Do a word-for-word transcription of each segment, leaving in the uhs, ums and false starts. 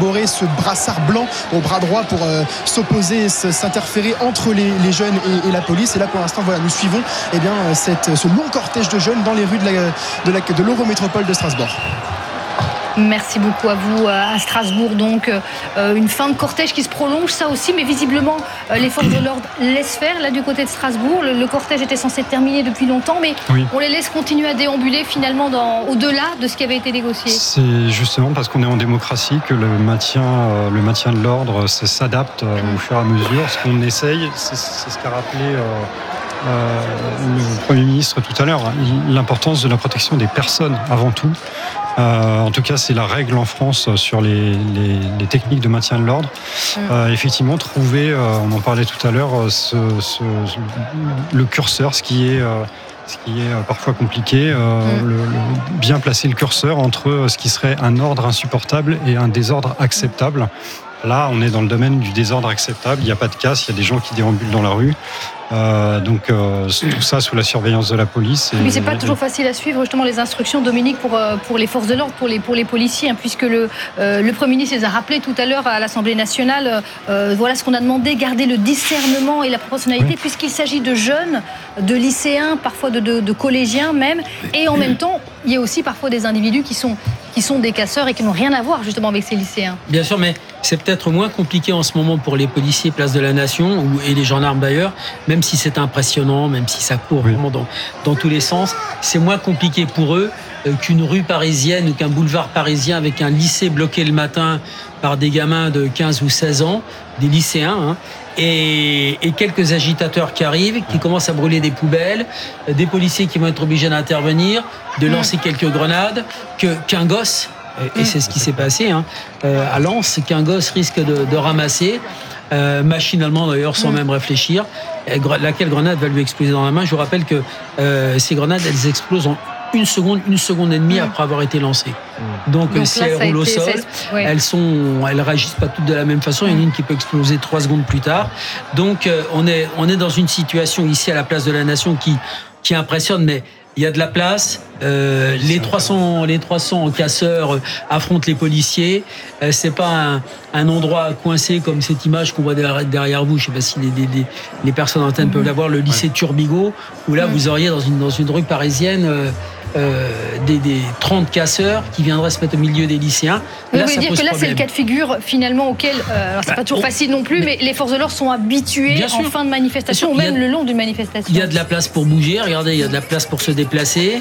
arborer ce brassard blanc au bras droit pour euh, s'opposer, s'interférer entre les, les jeunes et, et la police. Et là, pour l'instant, voilà, nous suivons eh bien, cette, ce long cortège de jeunes dans les rues de, la, de, la, de l'Eurométropole de Strasbourg. Merci beaucoup à vous à Strasbourg. Donc euh, une fin de cortège qui se prolonge, ça aussi, mais visiblement euh, les forces de l'ordre laissent faire. Là, du côté de Strasbourg, le, le cortège était censé terminer depuis longtemps, mais oui. on les laisse continuer à déambuler finalement dans, au-delà de ce qui avait été négocié. C'est justement parce qu'on est en démocratie que le maintien, euh, le maintien de l'ordre ça s'adapte euh, au fur et à mesure. Ce qu'on essaye, c'est, c'est ce qu'a rappelé euh, euh, le Premier ministre tout à l'heure, hein, l'importance de la protection des personnes avant tout. Euh, en tout cas, c'est la règle en France sur les, les, les techniques de maintien de l'ordre. Euh, effectivement, trouver, euh, on en parlait tout à l'heure, ce, ce, le curseur, ce qui est, euh, ce qui est parfois compliqué, euh, le, le, bien placer le curseur entre ce qui serait un ordre insupportable et un désordre acceptable. Là, on est dans le domaine du désordre acceptable. Il n'y a pas de casse, il y a des gens qui déambulent dans la rue. Euh, donc euh, tout ça sous la surveillance de la police. Et, Mais c'est pas et, toujours facile à suivre justement les instructions, Dominique, pour pour les forces de l'ordre, pour les pour les policiers, hein, puisque le euh, le Premier ministre les a rappelés tout à l'heure à l'Assemblée nationale. Euh, voilà ce qu'on a demandé, garder le discernement et la proportionnalité, oui. puisqu'il s'agit de jeunes, de lycéens, parfois de, de de collégiens même, et en même temps il y a aussi parfois des individus qui sont qui sont des casseurs et qui n'ont rien à voir justement avec ces lycéens. Bien sûr, mais c'est peut-être moins compliqué en ce moment pour les policiers Place de la Nation ou, et les gendarmes d'ailleurs, même si c'est impressionnant, même si ça court oui. vraiment dans, dans tous les sens, c'est moins compliqué pour eux euh, qu'une rue parisienne ou qu'un boulevard parisien avec un lycée bloqué le matin par des gamins de quinze ou seize ans, des lycéens, hein, et, et quelques agitateurs qui arrivent, qui commencent à brûler des poubelles, des policiers qui vont être obligés d'intervenir, de lancer quelques grenades, que, qu'un gosse, et c'est ce qui s'est passé hein, euh, à Lens, qu'un gosse risque de, de ramasser, euh, machinalement d'ailleurs, sans mmh. même réfléchir, laquelle grenade va lui exploser dans la main. Je vous rappelle que euh, ces grenades, elles explosent en une seconde, une seconde et demie mmh. après avoir été lancées. Mmh. Donc, Donc si là, elles roulent au sol, ouais. elles sont, elles réagissent pas toutes de la même façon. Mmh. Il y en a une qui peut exploser trois secondes plus tard. Donc, euh, on est, on est dans une situation ici à la Place de la Nation qui, qui impressionne, mais il y a de la place. Euh, les trois cents, les trois cents casseurs affrontent les policiers. Euh, c'est pas un, un endroit coincé comme cette image qu'on voit derrière, derrière vous. Je sais pas si les, les, les personnes en antenne mmh. peuvent la voir, le lycée ouais. Turbigo, où là mmh. vous auriez dans une dans une rue parisienne. Euh, Euh, des, des trente casseurs qui viendraient se mettre au milieu des lycéens. Vous voulez dire que là, problème. C'est le cas de figure finalement auquel, euh, alors c'est bah, pas toujours on, facile non plus, mais, mais les forces de l'ordre sont habituées en fin de manifestation ou même a, le long d'une manifestation. Il y a de la place pour bouger, regardez, il y a de la place pour se déplacer.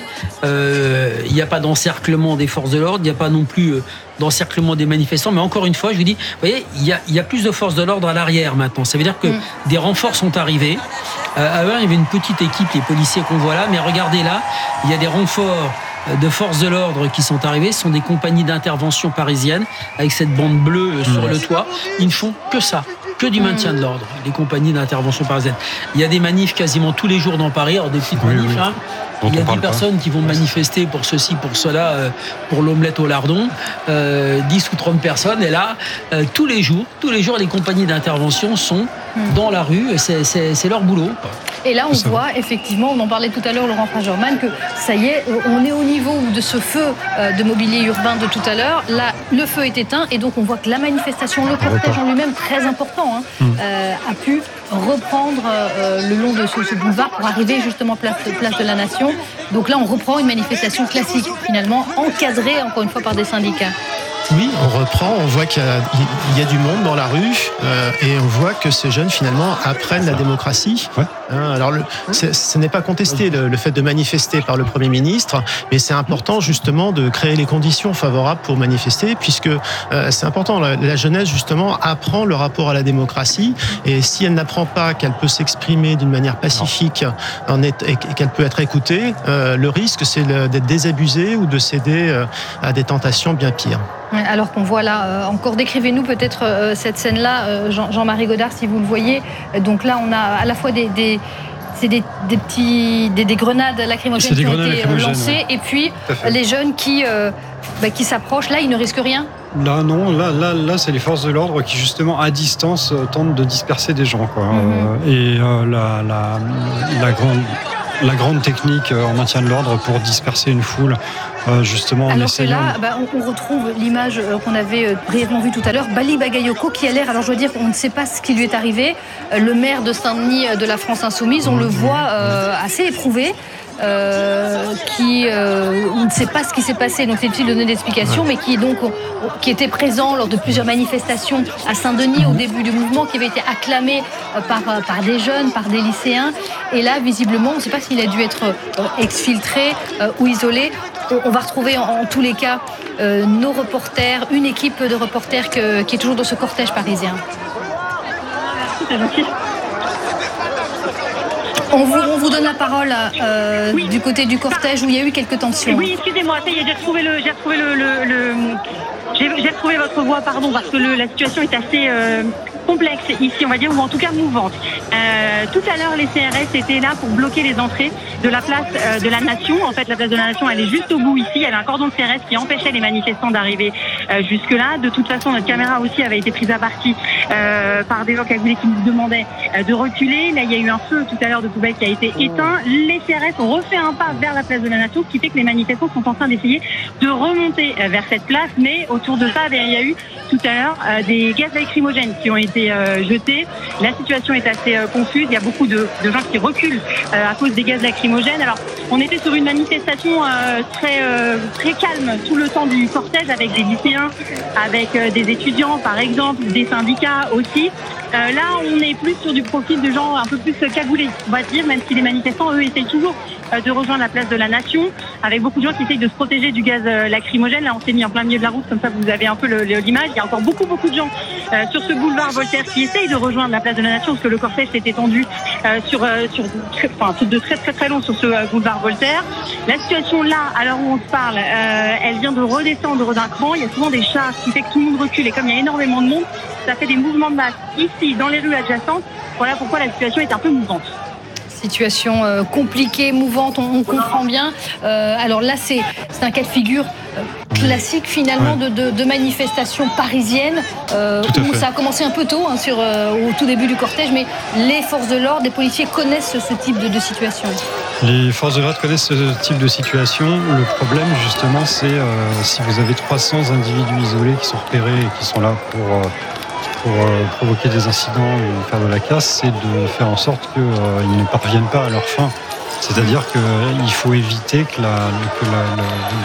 Euh, il n'y a pas d'encerclement des forces de l'ordre, il n'y a pas non plus euh, d'encerclement des manifestants, mais encore une fois, je vous dis, vous voyez, il y a, il y a plus de forces de l'ordre à l'arrière maintenant. Ça veut dire que mmh. des renforts sont arrivés. Euh, avant, il y avait une petite équipe, les policiers qu'on voit là, mais regardez là, il y a des renforts de forces de l'ordre qui sont arrivés. Ce sont des compagnies d'intervention parisiennes avec cette bande bleue mmh. sur le toit. Ils ne font que ça, que du maintien de l'ordre, les compagnies d'intervention parisiennes. Il y a des manifs quasiment tous les jours dans Paris, alors des petites oui, manifs, oui. Hein. Il y a dix personnes pas. qui vont manifester pour ceci, pour cela, euh, pour l'omelette au lardon, euh, dix ou trente personnes. Et là, euh, tous les jours, tous les jours, les compagnies d'intervention sont mmh. dans la rue. C'est, c'est, c'est leur boulot. Et là, on voit va. effectivement, on en parlait tout à l'heure, Laurent Fagerman, que ça y est, on est au niveau de ce feu de mobilier urbain de tout à l'heure. Là, le feu est éteint et donc on voit que la manifestation, le cortège en lui-même, très important, hein, mmh. euh, a pu reprendre euh, le long de ce, ce boulevard pour arriver justement place, place de la Nation. Donc là, on reprend une manifestation classique, finalement, encadrée, encore une fois, par des syndicats. Oui, on reprend, on voit qu'il y a, il y a du monde dans la rue euh, et on voit que ces jeunes finalement apprennent la démocratie. Ouais. Hein, alors le, ce n'est pas contesté le, le fait de manifester par le Premier ministre, mais c'est important justement de créer les conditions favorables pour manifester, puisque euh, c'est important. La, la jeunesse justement apprend le rapport à la démocratie, et si elle n'apprend pas qu'elle peut s'exprimer d'une manière pacifique en est, et qu'elle peut être écoutée, euh, le risque c'est le, d'être désabusée ou de céder euh, à des tentations bien pires. Alors qu'on voit là, euh, encore décrivez-nous peut-être euh, cette scène-là, euh, Jean, Jean-Marie Godard, si vous le voyez. Donc là, on a à la fois des, des, c'est des, des petits, des, des grenades lacrymogènes qui ont été lancées, ouais. Et puis les jeunes qui, euh, bah, qui s'approchent. Là, ils ne risquent rien. Là, non. Là, là, là, c'est les forces de l'ordre qui, justement, à distance, tentent de disperser des gens, quoi. Mm-hmm. Euh, et euh, la, la, la grande la grande technique en maintien de l'ordre pour disperser une foule, justement en alors essayant... Alors que là, bah, on, on retrouve l'image qu'on avait brièvement vue tout à l'heure, Bali Bagayoko qui a l'air, alors je veux dire, on ne sait pas ce qui lui est arrivé, le maire de Saint-Denis de la France Insoumise, on le voit euh, assez éprouvé. Euh, qui euh, on ne sait pas ce qui s'est passé, donc c'est difficile de donner d'explications, ouais. mais qui donc qui était présent lors de plusieurs manifestations à Saint-Denis au début du mouvement, qui avait été acclamé par par des jeunes, par des lycéens, et là visiblement on ne sait pas s'il a dû être exfiltré euh, ou isolé. On, on va retrouver en, en tous les cas euh, nos reporters, une équipe de reporters que, qui est toujours dans ce cortège parisien. C'est gentil. On vous, on vous donne la parole euh, oui. du côté du cortège où il y a eu quelques tensions. Oui, excusez-moi, ça y est, j'ai retrouvé le, j'ai retrouvé le, le, le j'ai, j'ai retrouvé votre voix, pardon, parce que le, la situation est assez euh, complexe ici, on va dire, ou en tout cas mouvante. Euh, tout à l'heure, les C R S étaient là pour bloquer les entrées de la place euh, de la Nation. En fait, la place de la Nation, elle est juste au bout ici. Il y avait un cordon de C R S qui empêchait les manifestants d'arriver euh, jusque-là. De toute façon, notre caméra aussi avait été prise à partie euh, par des gens qui nous demandaient euh, de reculer. Là, il y a eu un feu tout à l'heure de poubelle qui a été éteint. Les C R S ont refait un pas vers la place de la Nation, ce qui fait que les manifestants sont en train d'essayer de remonter euh, vers cette place. Mais autour de ça, il y a eu tout à l'heure euh, des gaz lacrymogènes qui ont été euh, jetés. La situation est assez euh, confuse. Il y a beaucoup de, de gens qui reculent euh, à cause des gaz lacrymogènes. Alors, on était sur une manifestation euh, très euh, très calme tout le temps du cortège, avec des lycéens, avec euh, des étudiants par exemple, des syndicats aussi. Euh, là, on est plus sur du profil de gens un peu plus cagoulés, on va dire, même si les manifestants, eux, essayent toujours euh, de rejoindre la place de la Nation, avec beaucoup de gens qui essayent de se protéger du gaz euh, lacrymogène. Là, on s'est mis en plein milieu de la route, comme ça, vous avez un peu le, le, l'image. Il y a encore beaucoup, beaucoup de gens euh, sur ce boulevard Voltaire qui essayent de rejoindre la place de la Nation, parce que le cortège s'est étendu euh, sur, euh, sur, très, enfin, de très, très, très long sur ce euh, boulevard Voltaire. La situation là, à l'heure où on se parle, euh, elle vient de redescendre d'un cran. Il y a souvent des charges, ce qui fait que tout le monde recule, et comme il y a énormément de monde, ça fait des mouvements de masse ici, dans les rues adjacentes. Voilà pourquoi la situation est un peu mouvante. Situation euh, compliquée, mouvante, on, on comprend bien. Euh, alors là, c'est, c'est un cas de figure euh, classique finalement ouais. de, de, de manifestations parisiennes euh, où fait. ça a commencé un peu tôt, hein, sur, euh, au tout début du cortège, mais les forces de l'ordre, les policiers connaissent ce, ce type de, de situation. Les forces de l'ordre connaissent ce type de situation. Le problème, justement, c'est euh, si vous avez trois cents individus isolés qui sont repérés et qui sont là pour... Euh, pour euh, provoquer des incidents ou faire de la casse, c'est de faire en sorte qu'ils euh, ne parviennent pas à leur fin. C'est-à-dire qu'il euh, faut éviter que, la, que la,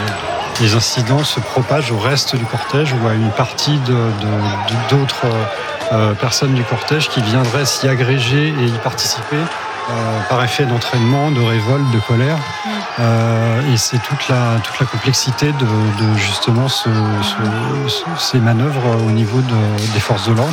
la, les incidents se propagent au reste du cortège ou à une partie de, de, de, d'autres euh, personnes du cortège qui viendraient s'y agréger et y participer euh, par effet d'entraînement, de révolte, de colère. Euh, et c'est toute la, toute la complexité de, de justement ce, ce, ce, ces manœuvres au niveau de, des forces de l'ordre.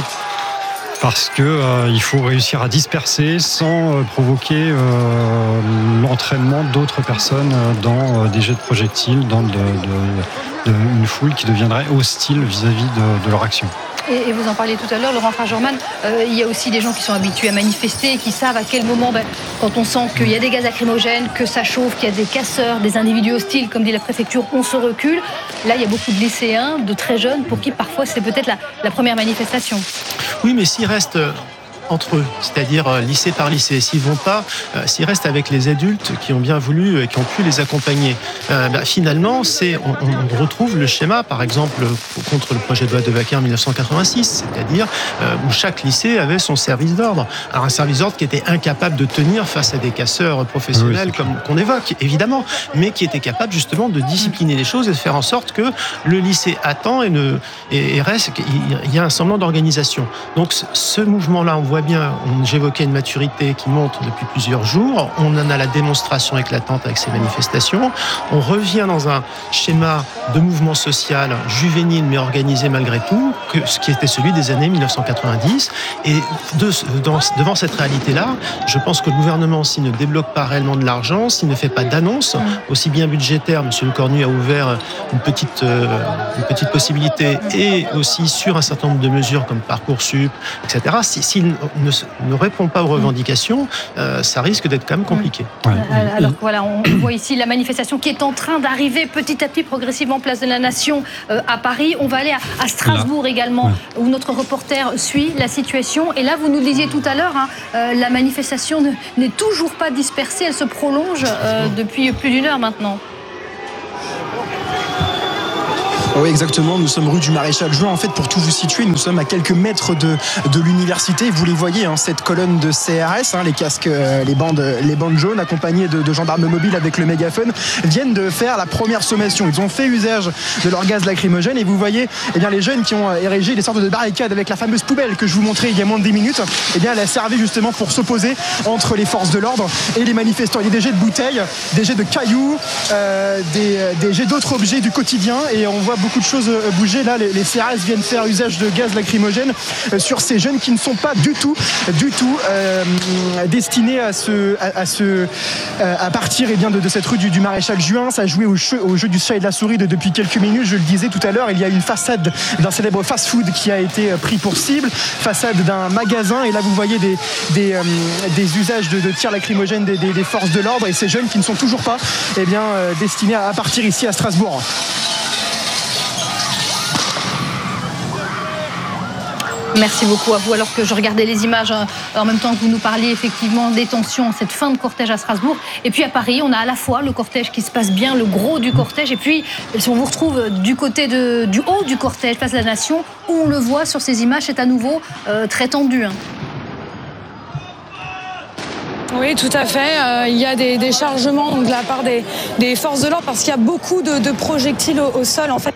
Parce qu'il euh, faut réussir à disperser sans euh, provoquer euh, l'entraînement d'autres personnes dans euh, des jets de projectiles, dans de, de, de, une foule qui deviendrait hostile vis-à-vis de, de leur action. Et, et vous en parliez tout à l'heure, Laurent Frage-Jorman, euh, il y a aussi des gens qui sont habitués à manifester et qui savent à quel moment, ben, quand on sent qu'il y a des gaz lacrymogènes, que ça chauffe, qu'il y a des casseurs, des individus hostiles, comme dit la préfecture, on se recule. Là, il y a beaucoup de lycéens, de très jeunes, pour qui parfois c'est peut-être la, la première manifestation. Oui, mais s'ils restent entre eux, c'est-à-dire lycée par lycée, s'ils vont pas, euh, s'ils restent avec les adultes qui ont bien voulu et qui ont pu les accompagner, euh, bah, finalement, c'est, on, on retrouve le schéma, par exemple, contre le projet de loi de Vaquer en dix-neuf cent quatre-vingt-six, c'est-à-dire euh, où chaque lycée avait son service d'ordre. Alors un service d'ordre qui était incapable de tenir face à des casseurs professionnels, oui, comme qu'on évoque, évidemment, mais qui était capable justement de discipliner les choses et de faire en sorte que le lycée attend et ne et, et reste, il y a un semblant d'organisation. Donc ce mouvement-là, on voit bien, j'évoquais une maturité qui monte depuis plusieurs jours. On en a la démonstration éclatante avec ces manifestations. On revient dans un schéma de mouvement social juvénile mais organisé malgré tout, que ce qui était celui des années dix-neuf cent quatre-vingt-dix. Et de, dans, devant cette réalité-là, je pense que le gouvernement, s'il ne débloque pas réellement de l'argent, s'il ne fait pas d'annonce, aussi bien budgétaire, M. Le Cornu a ouvert une petite, euh, une petite possibilité, et aussi sur un certain nombre de mesures comme Parcoursup, et cetera. S'il ne, ne répond pas aux revendications, euh, ça risque d'être quand même compliqué. Ouais. Alors voilà, on voit ici la manifestation qui est en train d'arriver petit à petit, progressivement, place de la Nation euh, à Paris. On va aller à, à Strasbourg Là. également, ouais. où notre reporter suit la situation. Et là, vous nous le disiez tout à l'heure, hein, euh, la manifestation ne, n'est toujours pas dispersée, elle se prolonge euh, depuis plus d'une heure maintenant. Oui, exactement. Nous sommes rue du Maréchal Juin. En fait, pour tout vous situer, nous sommes à quelques mètres de, de l'université. Vous les voyez, hein, cette colonne de C R S, hein, les casques, euh, les bandes, les bandes jaunes, accompagnés de, de gendarmes mobiles avec le mégaphone, viennent de faire la première sommation. Ils ont fait usage de leur gaz lacrymogène. Et vous voyez, eh bien, les jeunes qui ont érigé des sortes de barricades avec la fameuse poubelle que je vous montrais il y a moins de dix minutes, eh bien, elle a servi justement pour s'opposer entre les forces de l'ordre et les manifestants. Il y a des jets de bouteilles, des jets de cailloux, euh, des, des jets d'autres objets du quotidien. Et on voit beaucoup beaucoup de choses bouger. Là, les C R S viennent faire usage de gaz lacrymogène sur ces jeunes qui ne sont pas du tout, du tout euh, destinés à se, à, à se, à partir eh bien, de, de cette rue du, du Maréchal Juin. Ça a joué au jeu, au jeu du chat et de la souris de, depuis quelques minutes. Je le disais tout à l'heure, il y a une façade d'un célèbre fast-food qui a été pris pour cible, façade d'un magasin. Et là, vous voyez des, des, euh, des usages de, de tirs lacrymogènes des, des, des forces de l'ordre et ces jeunes qui ne sont toujours pas eh bien, euh, destinés à, à partir ici à Strasbourg. Merci beaucoup à vous. Alors que je regardais les images en même temps que vous nous parliez effectivement des tensions, cette fin de cortège à Strasbourg. Et puis à Paris, on a à la fois le cortège qui se passe bien, le gros du cortège. Et puis, si on vous retrouve du côté de, du haut du cortège, place de la Nation, où on le voit sur ces images, c'est à nouveau euh, très tendu. Hein. Oui, tout à fait. Euh, il y a des, des chargements de la part des, des forces de l'ordre parce qu'il y a beaucoup de, de projectiles au, au sol. En fait,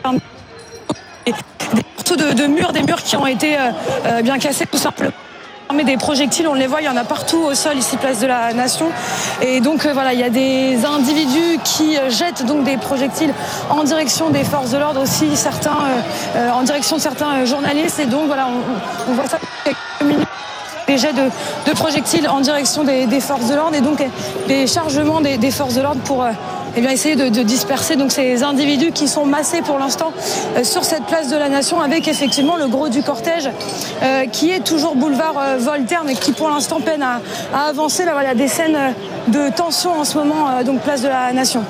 De, de murs, des murs qui ont été euh, bien cassés tout simplement. Mais des projectiles, on les voit, il y en a partout au sol ici, place de la Nation. Et donc euh, voilà, il y a des individus qui euh, jettent donc des projectiles en direction des forces de l'ordre, aussi certains euh, euh, en direction de certains euh, journalistes. Et donc voilà, on, on voit ça quelques minutes. Des jets de, de projectiles en direction des, des forces de l'ordre et donc des chargements des, des forces de l'ordre pour euh, eh bien, essayer de, de disperser donc, ces individus qui sont massés pour l'instant euh, sur cette place de la Nation avec effectivement le gros du cortège euh, qui est toujours boulevard euh, Voltaire mais qui pour l'instant peine à, à avancer. Là, voilà, des scènes de tension en ce moment, euh, donc place de la Nation.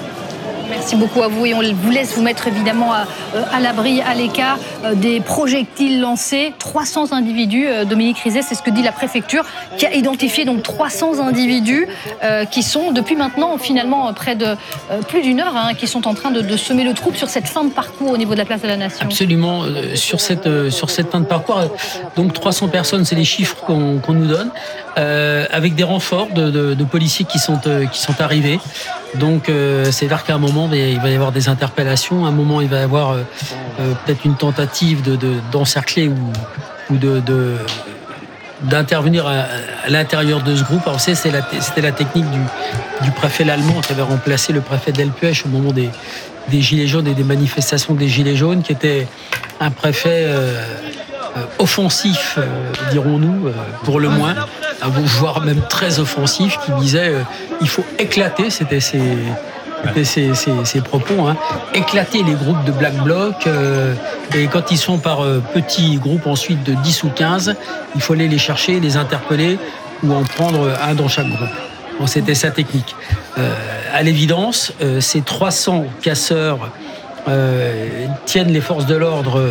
Merci beaucoup à vous et on vous laisse vous mettre évidemment à, à l'abri, à l'écart des projectiles lancés. trois cents individus, Dominique Rizet, c'est ce que dit la préfecture, qui a identifié donc trois cents individus euh, qui sont depuis maintenant finalement près de euh, plus d'une heure, hein, qui sont en train de, de semer le trouble sur cette fin de parcours au niveau de la place de la Nation. Absolument, euh, sur cette euh, sur cette fin de parcours, donc trois cents personnes, c'est les chiffres qu'on, qu'on nous donne, euh, avec des renforts de, de, de policiers qui sont euh, qui sont arrivés. Donc euh, c'est là qu'à un moment il va y avoir des interpellations, à un moment il va y avoir euh, euh, peut-être une tentative de, de, d'encercler ou, ou de, de, d'intervenir à, à l'intérieur de ce groupe. Alors c'est, c'est la, c'était la technique du, du préfet Lallemand qui avait remplacé le préfet d'Elpuech au moment des, des Gilets jaunes et des manifestations des Gilets jaunes, qui était un préfet euh, euh, offensif, euh, dirons-nous, euh, pour le moins, voire même très offensif, qui disait euh, il faut éclater, c'était ses, c'était ses, ses, ses propos, hein, éclater les groupes de Black Bloc, euh, et quand ils sont par euh, petits groupes ensuite de dix ou quinze, il faut aller les chercher, les interpeller ou en prendre un dans chaque groupe. Bon, c'était sa technique. Euh, à l'évidence, euh, ces trois cents casseurs euh, tiennent les forces de l'ordre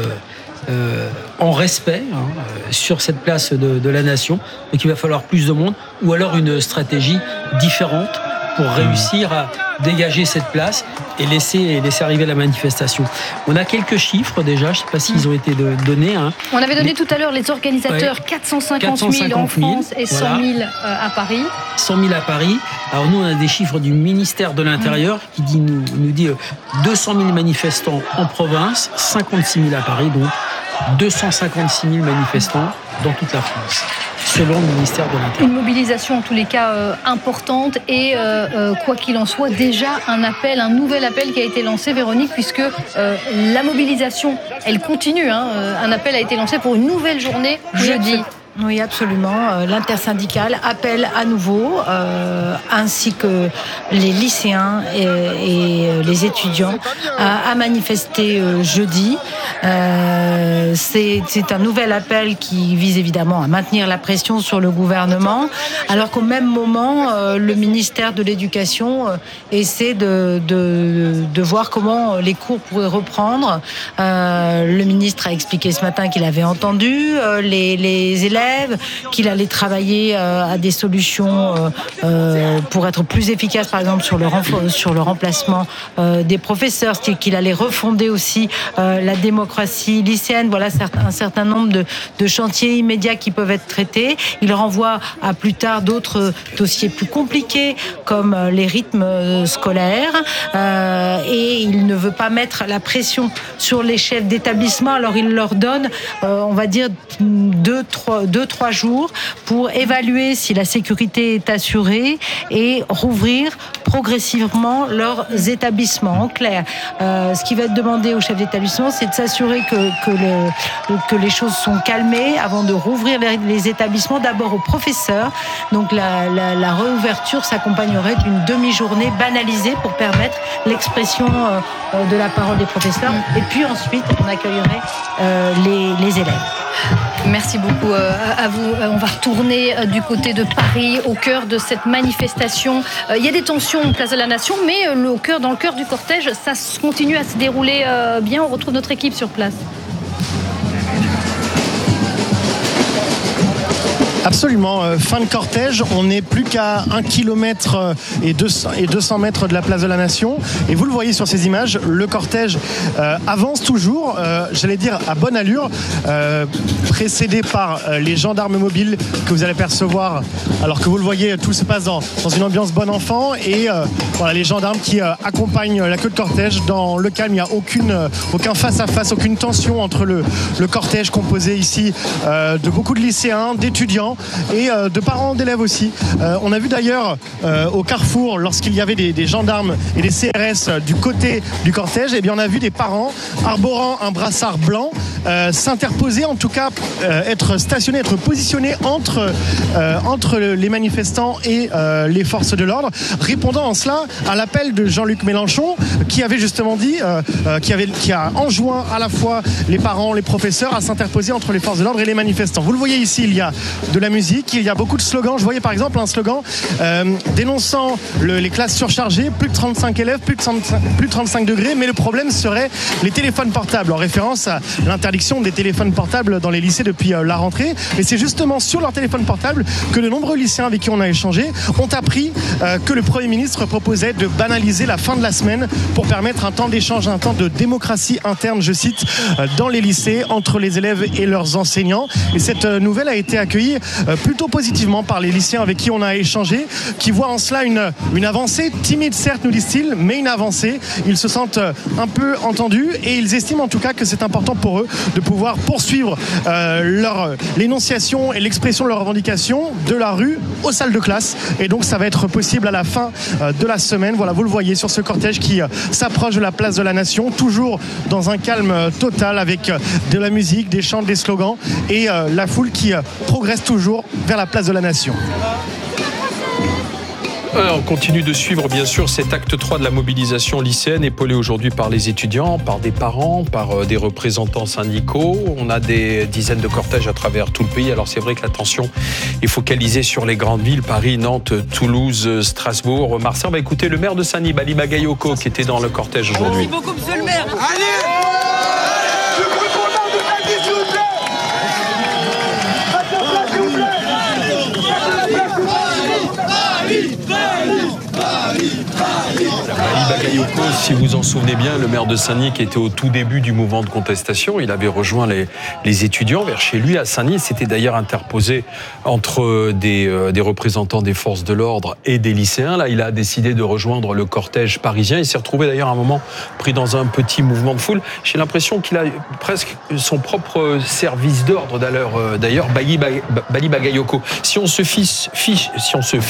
Euh, en respect hein, euh, sur cette place de, de la Nation. Donc il va falloir plus de monde ou alors une stratégie différente pour réussir à dégager cette place et laisser, laisser arriver la manifestation. On a quelques chiffres déjà, je ne sais pas s'ils ont été de, donnés. Hein. On avait donné Mais, tout à l'heure les organisateurs, ouais, quatre cent cinquante mille en France et cent mille voilà. à Paris. cent mille à Paris. Alors nous, on a des chiffres du ministère de l'Intérieur mmh. qui dit, nous, nous dit deux cent mille manifestants en province, cinquante-six mille à Paris, donc deux cent cinquante-six mille manifestants dans toute la France, selon le ministère de l'Intérieur. Une mobilisation en tous les cas euh, importante et euh, euh, quoi qu'il en soit, déjà un appel, un nouvel appel qui a été lancé, Véronique, puisque euh, la mobilisation, elle continue. Hein, un appel a été lancé pour une nouvelle journée jeudi. Oui, absolument. L'intersyndicale appelle à nouveau, euh, ainsi que les lycéens et, et les étudiants, à, à manifester euh, jeudi. Euh, c'est, c'est un nouvel appel qui vise évidemment à maintenir la pression sur le gouvernement, alors qu'au même moment, euh, le ministère de l'Éducation euh, essaie de, de, de voir comment les cours pourraient reprendre. Euh, le ministre a expliqué ce matin qu'il avait entendu euh, les, les élèves, qu'il allait travailler euh, à des solutions euh, euh, pour être plus efficace, par exemple sur le, renf- sur le remplacement euh, des professeurs, c'est qu'il allait refonder aussi euh, la démocratie lycéenne. Voilà un certain nombre de, de chantiers immédiats qui peuvent être traités. Il renvoie à plus tard d'autres dossiers plus compliqués, comme les rythmes scolaires, euh, et il ne veut pas mettre la pression sur les chefs d'établissement. Alors il leur donne, euh, on va dire, deux, trois, deux, trois jours pour évaluer si la sécurité est assurée et rouvrir progressivement leurs établissements. En clair, euh, ce qui va être demandé aux chefs d'établissement, c'est de s'assurer que, que, le, que les choses sont calmées avant de rouvrir les, les établissements. D'abord aux professeurs. Donc la, la, la réouverture s'accompagnerait d'une demi-journée banalisée pour permettre l'expression euh, de la parole des professeurs. Et puis ensuite, on accueillerait euh, les, les élèves. Merci beaucoup à vous. On va retourner du côté de Paris, au cœur de cette manifestation. Il y a des tensions en place de la Nation, mais au cœur, dans le cœur du cortège, ça continue à se dérouler bien. On retrouve notre équipe sur place. Absolument, euh, fin de cortège, on n'est plus qu'à un kilomètre et deux cents mètres de la place de la Nation, et vous le voyez sur ces images, le cortège euh, avance toujours, euh, j'allais dire à bonne allure, euh, précédé par euh, les gendarmes mobiles que vous allez percevoir, alors que vous le voyez, tout se passe dans, dans une ambiance bon enfant, et euh, voilà, les gendarmes qui euh, accompagnent la queue de cortège dans le calme. Il n'y a aucune, euh, aucun face-à-face, aucune tension entre le, le cortège composé ici euh, de beaucoup de lycéens, d'étudiants et euh, de parents d'élèves aussi. Euh, on a vu d'ailleurs euh, au carrefour, lorsqu'il y avait des, des gendarmes et des C R S du côté du cortège, et bien on a vu des parents arborant un brassard blanc euh, s'interposer, en tout cas euh, être stationnés, être positionnés entre, euh, entre les manifestants et euh, les forces de l'ordre, répondant en cela à l'appel de Jean-Luc Mélenchon, qui avait justement dit, euh, euh, qui, avait, qui a enjoint à la fois les parents, les professeurs à s'interposer entre les forces de l'ordre et les manifestants. Vous le voyez ici, il y a de la musique, il y a beaucoup de slogans. Je voyais par exemple un slogan euh, dénonçant le, les classes surchargées, plus de trente-cinq élèves, plus de, trente-cinq, plus de trente-cinq degrés, mais le problème serait les téléphones portables, en référence à l'interdiction des téléphones portables dans les lycées depuis euh, la rentrée. Et c'est justement sur leur téléphone portable que de nombreux lycéens avec qui on a échangé ont appris euh, que le Premier ministre proposait de banaliser la fin de la semaine pour permettre un temps d'échange, un temps de démocratie interne, je cite, euh, dans les lycées, entre les élèves et leurs enseignants. Et cette euh, nouvelle a été accueillie euh, plutôt positivement par les lycéens avec qui on a échangé, qui voient en cela une, une avancée, timide certes nous disent-ils, mais une avancée. Ils se sentent un peu entendus et ils estiment en tout cas que c'est important pour eux de pouvoir poursuivre euh, leur, l'énonciation et l'expression de leurs revendications de la rue aux salles de classe, et donc ça va être possible à la fin euh, de la semaine. Voilà, vous le voyez sur ce cortège qui euh, s'approche de la place de la Nation, toujours dans un calme euh, total, avec euh, de la musique, des chants, des slogans, et euh, la foule qui euh, progresse toujours vers la place de la Nation. On continue de suivre bien sûr cet acte trois de la mobilisation lycéenne, épaulé aujourd'hui par les étudiants, par des parents, par des représentants syndicaux. On a des dizaines de cortèges à travers tout le pays. Alors c'est vrai que l'attention est focalisée sur les grandes villes, Paris, Nantes, Toulouse, Strasbourg, Marseille. On va écouter le maire de Saint-Denis, Bali Bagayoko, qui était dans le cortège aujourd'hui. Merci beaucoup, monsieur le maire. Allez, Bali Bagayoko, si vous en souvenez bien, le maire de Saint-Denis qui était au tout début du mouvement de contestation, il avait rejoint les, les étudiants vers chez lui à Saint-Denis, s'était d'ailleurs interposé entre des, euh, des représentants des forces de l'ordre et des lycéens. Là, il a décidé de rejoindre le cortège parisien. Il s'est retrouvé d'ailleurs à un moment pris dans un petit mouvement de foule. J'ai l'impression qu'il a presque son propre service d'ordre d'ailleurs, Bali Bagayoko. Si on se fie, fie, si on se fie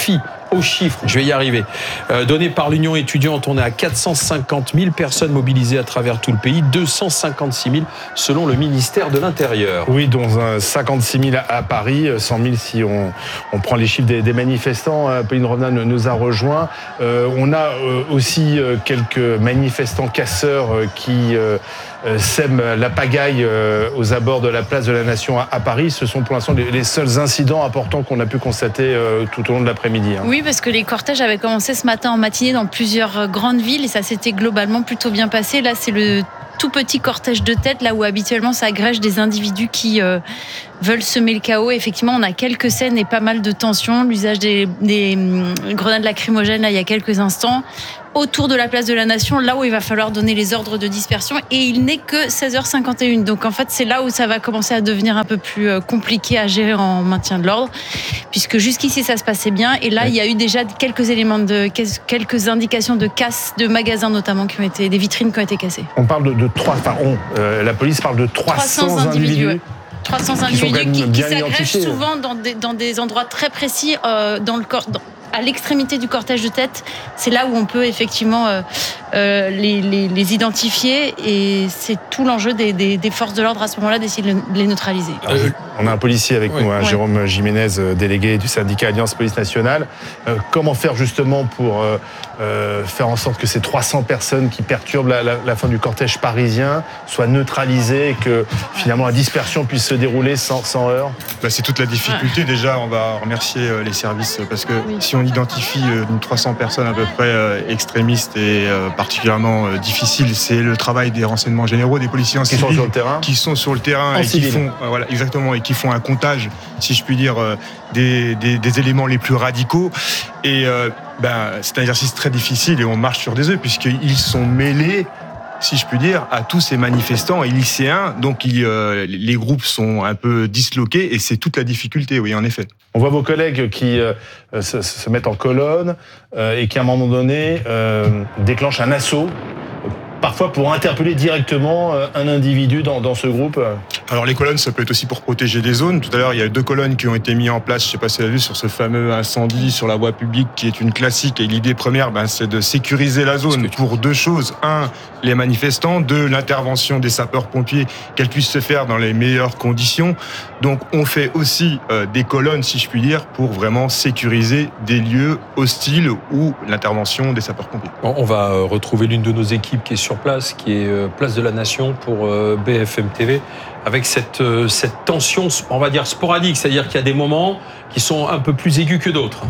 aux chiffres, je vais y arriver. Euh, donné par l'Union étudiante, on est à quatre cent cinquante mille personnes mobilisées à travers tout le pays, deux cent cinquante-six mille selon le ministère de l'Intérieur. Oui, dont cinquante-six mille à Paris, cent mille si on, on prend les chiffres des, des manifestants. Pauline Revenat nous a rejoint. Euh, on a euh, aussi euh, quelques manifestants casseurs euh, qui euh, sèment la pagaille euh, aux abords de la place de la Nation à, à Paris. Ce sont pour l'instant les, les seuls incidents importants qu'on a pu constater euh, tout au long de l'après-midi. Hein. Oui, parce que les cortèges avaient commencé ce matin en matinée dans plusieurs grandes villes et ça s'était globalement plutôt bien passé. Là, c'est le tout petit cortège de tête, là où habituellement ça agrège des individus qui euh, veulent semer le chaos. Effectivement, on a quelques scènes et pas mal de tensions. L'usage des, des hum, grenades lacrymogènes, là, il y a quelques instants. Autour de la place de la Nation, là où il va falloir donner les ordres de dispersion. Et il n'est que seize heures cinquante et une. Donc en fait, c'est là où ça va commencer à devenir un peu plus compliqué à gérer en maintien de l'ordre. Puisque jusqu'ici, ça se passait bien. Et là, il y a eu déjà quelques éléments, de quelques indications de casse de magasins notamment, qui ont été, des vitrines qui ont été cassées. On parle de, de trois, enfin on, euh, la police parle de trois cents, trois cents individus. Ouais. trois cents individus qui, qui s'agrègent souvent dans des, dans des endroits très précis, euh, dans le corps. Dans, à l'extrémité du cortège de tête, c'est là où on peut effectivement euh, euh, les, les, les identifier et c'est tout l'enjeu des, des, des forces de l'ordre à ce moment-là d'essayer de les neutraliser. Euh, on a un policier avec oui. nous, hein, ouais. Jérôme Jiménez, délégué du syndicat Alliance Police Nationale. Euh, comment faire justement pour euh, euh, faire en sorte que ces trois cents personnes qui perturbent la, la, la fin du cortège parisien soient neutralisées et que finalement la dispersion puisse se dérouler sans, sans heurts? Bah, c'est toute la difficulté. Ouais. Déjà, on va remercier les services parce que oui. si on identifie trois cents personnes à peu près extrémistes et particulièrement difficiles, c'est le travail des renseignements généraux, des policiers en qui civil, sont sur le terrain, qui sont sur le terrain en et civil. qui font voilà exactement et qui font un comptage, si je puis dire, des, des, des éléments les plus radicaux. Et euh, ben c'est un exercice très difficile et on marche sur des œufs puisqu'ils sont mêlés, si je puis dire, à tous ces manifestants et lycéens. Donc, il, euh, les groupes sont un peu disloqués et c'est toute la difficulté, oui, en effet. On voit vos collègues qui euh, se, se mettent en colonne euh, et qui, à un moment donné, euh, déclenchent un assaut, parfois pour interpeller directement un individu dans, dans ce groupe. Alors les colonnes, ça peut être aussi pour protéger des zones. Tout à l'heure, il y a deux colonnes qui ont été mises en place, je ne sais pas si vous avez vu, sur ce fameux incendie sur la voie publique qui est une classique. Et l'idée première, ben, c'est de sécuriser la zone pour deux choses. Un, les manifestants. Deux, l'intervention des sapeurs-pompiers, qu'elle puisse se faire dans les meilleures conditions. Donc on fait aussi euh, des colonnes, si je puis dire, pour vraiment sécuriser des lieux hostiles ou l'intervention des sapeurs-pompiers. On va retrouver l'une de nos équipes qui est sur place, qui est Place de la Nation pour B F M T V, avec cette, cette tension, on va dire, sporadique, c'est-à-dire qu'il y a des moments qui sont un peu plus aigus que d'autres.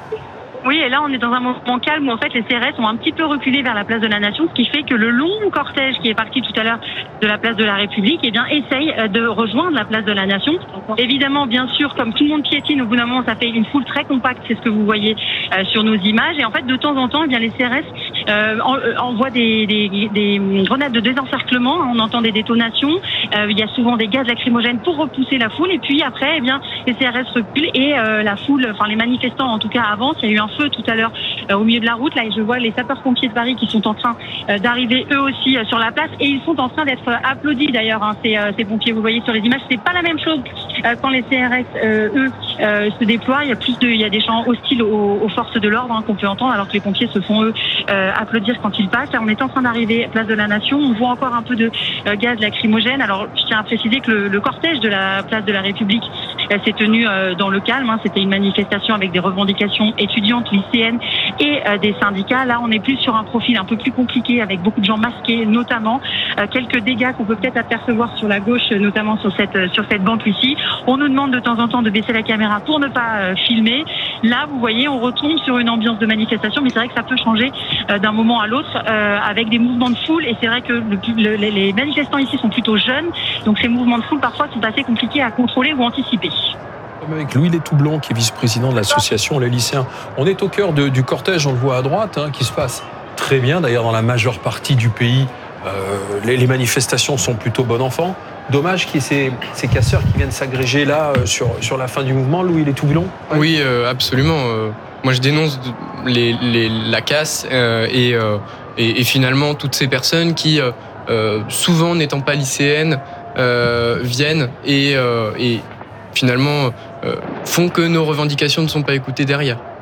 Oui, et là, on est dans un moment calme où, en fait, les C R S ont un petit peu reculé vers la place de la Nation, ce qui fait que le long cortège qui est parti tout à l'heure de la place de la République, eh bien, essaye de rejoindre la place de la Nation. Évidemment, bien sûr, comme tout le monde piétine, au bout d'un moment, ça fait une foule très compacte, c'est ce que vous voyez euh, sur nos images. Et en fait, de temps en temps, eh bien, les C R S euh, envoient des, des, des grenades de désencerclement. On entend des détonations. Euh, il y a souvent des gaz lacrymogènes pour repousser la foule. Et puis après, eh bien, les C R S reculent et euh, la foule, enfin, les manifestants, en tout cas, avancent. Il y a eu un feu tout à l'heure euh, au milieu de la route. Là, et je vois les sapeurs-pompiers de Paris qui sont en train euh, d'arriver eux aussi euh, sur la place et ils sont en train d'être applaudis d'ailleurs, hein, ces, euh, ces pompiers. Vous voyez sur les images, c'est pas la même chose euh, quand les C R S euh, eux euh, se déploient. Il y a plus de, il y a des chants hostiles aux, aux forces de l'ordre hein, qu'on peut entendre, alors que les pompiers se font eux euh, applaudir quand ils passent. Là, on est en train d'arriver place de la Nation. On voit encore un peu de euh, gaz lacrymogène. Alors, je tiens à préciser que le, le cortège de la place de la République euh, s'est tenu euh, dans le calme. Hein. C'était une manifestation avec des revendications étudiantes, lycéennes et euh, des syndicats. Là, on est plus sur un profil un peu plus compliqué avec beaucoup de gens masqués, notamment euh, quelques dégâts qu'on peut peut-être apercevoir sur la gauche, notamment sur cette euh, sur cette banque ici. On nous demande de temps en temps de baisser la caméra pour ne pas euh, filmer. Là, vous voyez, on retombe sur une ambiance de manifestation, mais c'est vrai que ça peut changer euh, d'un moment à l'autre euh, avec des mouvements de foule. Et c'est vrai que le, le, les manifestants ici sont plutôt jeunes, donc ces mouvements de foule parfois sont assez compliqués à contrôler ou anticiper. Avec Louis Létoublanc, qui est vice-président de l'association Les Lycéens. On est au cœur de, du cortège, on le voit à droite, hein, qui se passe très bien. D'ailleurs, dans la majeure partie du pays, euh, les, les manifestations sont plutôt bon enfant. Dommage qu'il y ait ces, ces casseurs qui viennent s'agréger là euh, sur, sur la fin du mouvement. Louis Létoublanc. Ouais. Oui, euh, absolument. Euh, moi, je dénonce les, les, la casse euh, et, euh, et, et finalement toutes ces personnes qui, euh, euh, souvent n'étant pas lycéennes, euh, viennent et, euh, et finalement euh, font que nos revendications ne sont pas écoutées derrière.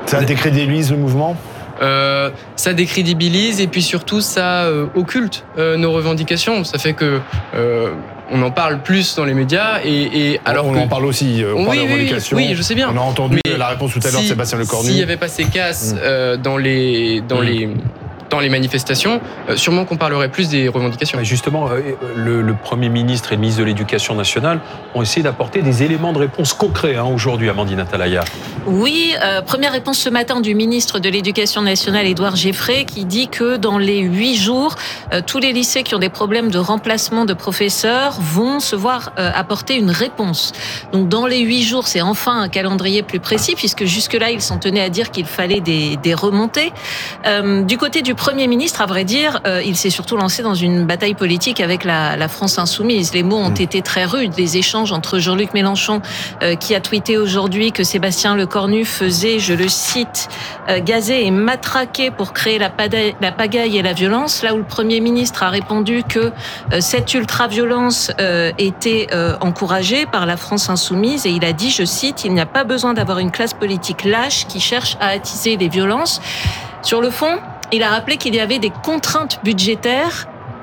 Ça décrédibilise le mouvement ? Euh, ça décrédibilise et puis surtout ça euh, occulte euh, nos revendications. Ça fait que euh, on en parle plus dans les médias et, et alors on que... en parle aussi. On oui, parle des oui, revendications. Oui, je sais bien. On a entendu Mais la réponse tout à l'heure de si, Sébastien Lecornu. S'il n'y avait pas ces casses mmh. euh, dans les dans mmh. les dans les manifestations, euh, sûrement qu'on parlerait plus des revendications. Justement, euh, le, le Premier ministre et le ministre de l'Éducation nationale ont essayé d'apporter des éléments de réponse concrets hein, aujourd'hui, Amandine Atalaya. Oui, euh, première réponse ce matin du ministre de l'Éducation nationale, Édouard Geffray, qui dit que dans les huit jours, euh, tous les lycées qui ont des problèmes de remplacement de professeurs vont se voir euh, apporter une réponse. Donc dans les huit jours, c'est enfin un calendrier plus précis, puisque jusque-là, ils s'en tenaient à dire qu'il fallait des, des remontées. Euh, du côté du Premier ministre, à vrai dire, euh, il s'est surtout lancé dans une bataille politique avec la, la France insoumise. Les mots ont mmh. été très rudes. Les échanges entre Jean-Luc Mélenchon, euh, qui a tweeté aujourd'hui que Sébastien Lecornu faisait, je le cite, euh, gazer et matraquer pour créer la, padaille, la pagaille et la violence, là où le Premier ministre a répondu que euh, cette ultra-violence euh, était euh, encouragée par la France insoumise, et il a dit, je cite, « Il n'y a pas besoin d'avoir une classe politique lâche qui cherche à attiser les violences ». Sur le fond, il a rappelé qu'il y avait des contraintes budgétaires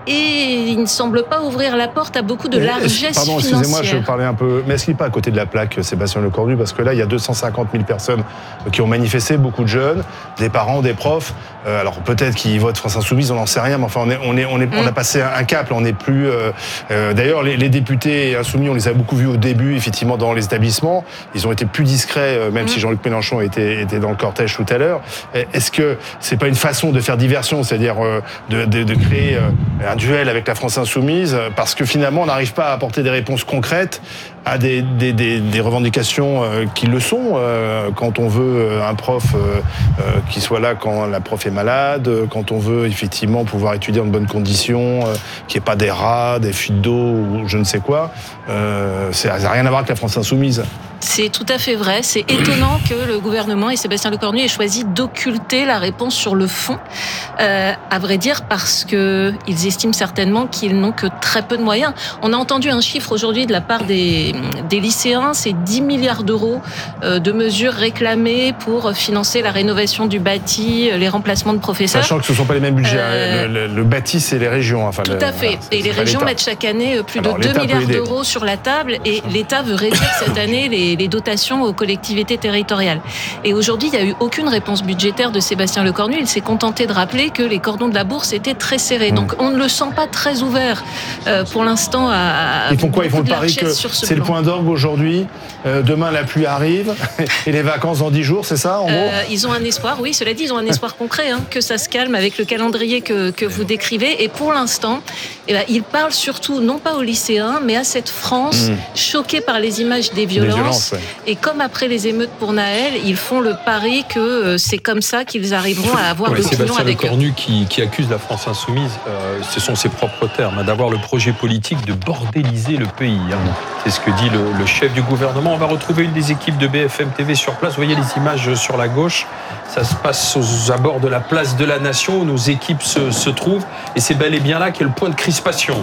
et il ne semble pas ouvrir la porte à beaucoup de largesse Pardon, financière. excusez-moi, je parlais un peu... Mais est-ce qu'il n'est pas à côté de la plaque, Sébastien Lecornu ? Parce que là, il y a deux cent cinquante mille personnes qui ont manifesté, beaucoup de jeunes, des parents, des profs. Euh, alors peut-être qu'ils votent France Insoumise, on n'en sait rien, mais enfin, on, est, on, est, on, est, mmh. on a passé un cap, là, on n'est plus... Euh, euh, d'ailleurs, les, les députés insoumis, on les a beaucoup vus au début, effectivement, dans les établissements. Ils ont été plus discrets, euh, même mmh. si Jean-Luc Mélenchon était, était dans le cortège tout à l'heure. Est-ce que c'est pas une façon de faire diversion, c'est-à-dire euh, de, de, de créer euh, un duel avec la France Insoumise, parce que finalement, on n'arrive pas à apporter des réponses concrètes à des, des, des, des revendications euh, qui le sont. Euh, quand on veut un prof euh, euh, qui soit là quand la prof est malade, quand on veut effectivement pouvoir étudier dans de bonnes conditions, euh, qu'il n'y ait pas des rats, des fuites d'eau ou je ne sais quoi, euh, ça n'a rien à voir avec la France Insoumise. C'est tout à fait vrai. C'est étonnant que le gouvernement et Sébastien Lecornu aient choisi d'occulter la réponse sur le fond, euh, à vrai dire, parce que ils estiment certainement qu'ils n'ont que très peu de moyens. On a entendu un chiffre aujourd'hui de la part des, des lycéens, c'est dix milliards d'euros euh, de mesures réclamées pour financer la rénovation du bâti, les remplacements de professeurs. Sachant que ce ne sont pas les mêmes budgets. Euh, le, le, le bâti, c'est les régions. Enfin, tout le, à fait. Voilà, et les régions mettent chaque année plus Alors, de deux milliards d'euros sur la table, et l'État veut réduire cette année les les dotations aux collectivités territoriales. Et aujourd'hui, il n'y a eu aucune réponse budgétaire de Sébastien Lecornu. Il s'est contenté de rappeler que les cordons de la bourse étaient très serrés. Mmh. Donc on ne le sent pas très ouvert euh, pour l'instant à... Ils font quoi ? Ils font le pari que c'est le point d'orgue aujourd'hui, euh, demain la pluie arrive et les vacances dans dix jours, c'est ça en gros ? euh, Ils ont un espoir, oui, cela dit, ils ont un espoir concret, hein, que ça se calme avec le calendrier que, que vous décrivez. Et pour l'instant, eh ben, ils parlent surtout, non pas aux lycéens, mais à cette France mmh. choquée par les images des violences. Des violences ouais. Et comme après les émeutes pour Naël, ils font le pari que c'est comme ça qu'ils arriveront à avoir ouais, l'opinion avec eux. Sébastien Lecornu qui, qui accuse la France insoumise, euh, ce sont ses propres termes, hein, d'avoir le projet politique de bordéliser le pays. Hein. C'est ce que dit le, le chef du gouvernement. On va retrouver une des équipes de B F M T V sur place. Vous voyez les images sur la gauche. Ça se passe aux abords de la place de la Nation où nos équipes se, se trouvent. Et c'est bel et bien là qu'est le point de crispation.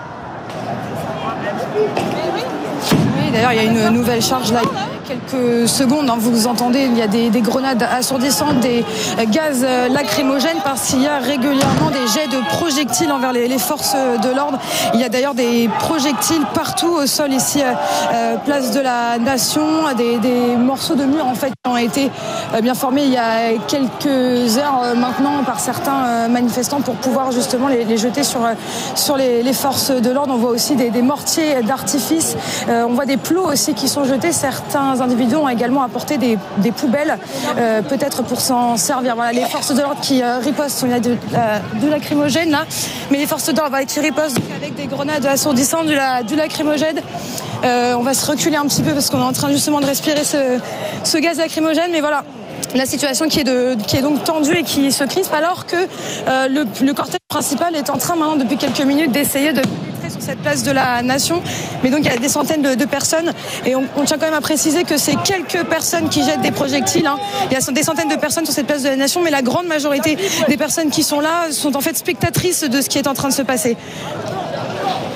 Oui, d'ailleurs, il y a une nouvelle charge là. Quelques secondes, hein, vous entendez, il y a des, des grenades assourdissantes, des gaz lacrymogènes, parce qu'il y a régulièrement des jets de projectiles envers les, les forces de l'ordre. Il y a d'ailleurs des projectiles partout au sol ici, euh, place de la Nation, des, des morceaux de mur en fait qui ont été euh, bien formés il y a quelques heures euh, maintenant par certains euh, manifestants pour pouvoir justement les, les jeter sur, euh, sur les, les forces de l'ordre. On voit aussi des, des mortiers d'artifice, euh, on voit des plots aussi qui sont jetés. Certains individus ont également apporté des, des poubelles, euh, peut-être pour s'en servir. Voilà, les forces de l'ordre qui euh, ripostent, il y a de, euh, de lacrymogène là, mais les forces de l'ordre voilà, qui ripostent avec des grenades assourdissantes, du, la, du lacrymogène. Euh, on va se reculer un petit peu parce qu'on est en train justement de respirer ce, ce gaz lacrymogène, mais voilà. La situation qui est, de, qui est donc tendue et qui se crispe alors que euh, le, le cortège principal est en train maintenant depuis quelques minutes d'essayer de pénétrer sur cette place de la Nation. Mais donc il y a des centaines de, de personnes et on, on tient quand même à préciser que c'est quelques personnes qui jettent des projectiles. Hein. Il y a des centaines de personnes sur cette place de la Nation, mais la grande majorité des personnes qui sont là sont en fait spectatrices de ce qui est en train de se passer.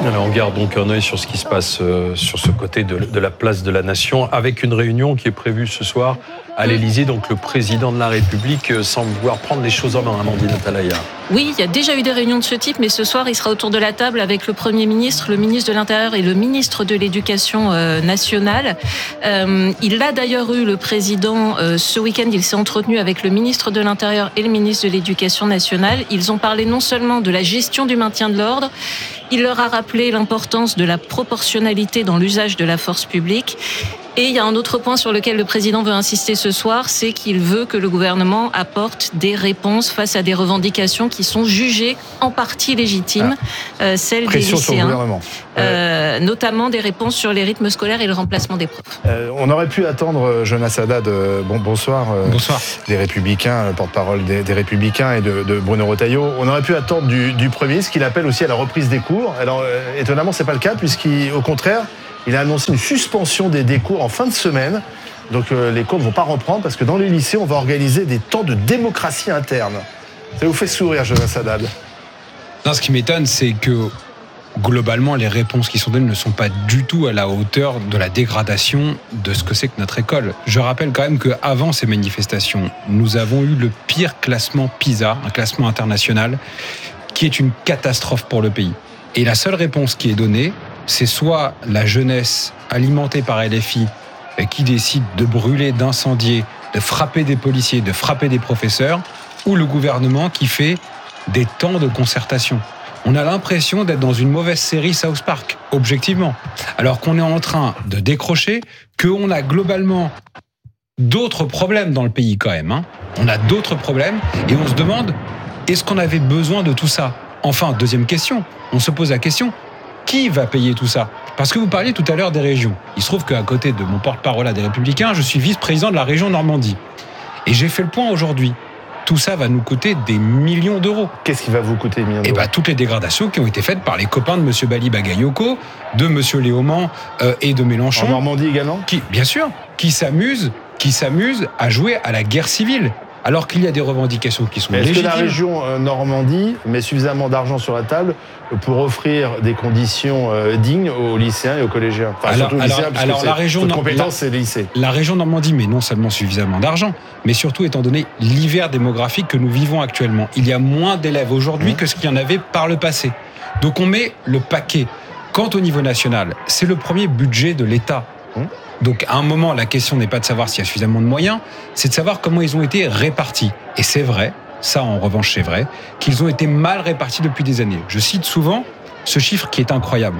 Alors on garde donc un œil sur ce qui se passe euh, sur ce côté de, de la place de la Nation, avec une réunion qui est prévue ce soir à l'Élysée. Donc le président de la République euh, semble vouloir prendre les choses en main, Amandine Atalaya. Oui, il y a déjà eu des réunions de ce type, mais ce soir, il sera autour de la table avec le Premier ministre, le ministre de l'Intérieur et le ministre de l'Éducation euh, nationale. Euh, il a d'ailleurs eu, le président, euh, ce week-end, il s'est entretenu avec le ministre de l'Intérieur et le ministre de l'Éducation nationale. Ils ont parlé non seulement de la gestion du maintien de l'ordre, il leur a rappelé l'importance de la proportionnalité dans l'usage de la force publique. Et il y a un autre point sur lequel le président veut insister ce soir, c'est qu'il veut que le gouvernement apporte des réponses face à des revendications qui sont jugées en partie légitimes, ah. euh, celles Pression des lycéens, sur le gouvernement. euh, notamment des réponses sur les rythmes scolaires et le remplacement des profs. Euh, on aurait pu attendre Jonas Haddad, euh, bon, bonsoir, euh, bonsoir, des Républicains, le porte-parole des, des Républicains et de, de Bruno Retailleau. On aurait pu attendre du, du Premier ministre qu'il appelle aussi à la reprise des cours. Alors euh, étonnamment, c'est pas le cas, puisqu'au contraire, il a annoncé une suspension des, des cours en fin de semaine. Donc euh, les cours ne vont pas reprendre parce que dans les lycées, on va organiser des temps de démocratie interne. Ça vous fait sourire, Jonas Haddad? Non, ce qui m'étonne, c'est que globalement, les réponses qui sont données ne sont pas du tout à la hauteur de la dégradation de ce que c'est que notre école. Je rappelle quand même qu'avant ces manifestations, nous avons eu le pire classement PISA, un classement international, qui est une catastrophe pour le pays. Et la seule réponse qui est donnée, c'est soit la jeunesse alimentée par L F I qui décide de brûler, d'incendier, de frapper des policiers, de frapper des professeurs, ou le gouvernement qui fait des temps de concertation. On a l'impression d'être dans une mauvaise série South Park, objectivement. Alors qu'on est en train de décrocher, qu'on a globalement d'autres problèmes dans le pays quand même. Hein. On a d'autres problèmes et on se demande, est-ce qu'on avait besoin de tout ça? Enfin, deuxième question, on se pose la question, qui va payer tout ça? Parce que vous parliez tout à l'heure des régions. Il se trouve qu'à côté de mon porte-parole des Républicains, je suis vice-président de la région Normandie. Et j'ai fait le point aujourd'hui. Tout ça va nous coûter des millions d'euros. Qu'est-ce qui va vous coûter des millions d'euros? Eh bien, toutes les dégradations qui ont été faites par les copains de M. Bali Bagayoko, de M. Léaumont euh, et de Mélenchon. En Normandie également? Qui, bien sûr, qui s'amusent, qui s'amusent à jouer à la guerre civile. Alors qu'il y a des revendications qui sont Est-ce légitimes. Est-ce que la région Normandie met suffisamment d'argent sur la table pour offrir des conditions dignes aux lycéens et aux collégiens? Enfin, alors, surtout aux alors, lycéens, parce alors que la région votre compétence, la, c'est les lycées. La région Normandie met non seulement suffisamment d'argent, mais surtout étant donné l'hiver démographique que nous vivons actuellement. Il y a moins d'élèves aujourd'hui mmh. que ce qu'il y en avait par le passé. Donc on met le paquet. Quant au niveau national, c'est le premier budget de l'État. Mmh. Donc à un moment, la question n'est pas de savoir s'il y a suffisamment de moyens, c'est de savoir comment ils ont été répartis. Et c'est vrai, ça en revanche c'est vrai, qu'ils ont été mal répartis depuis des années. Je cite souvent ce chiffre qui est incroyable.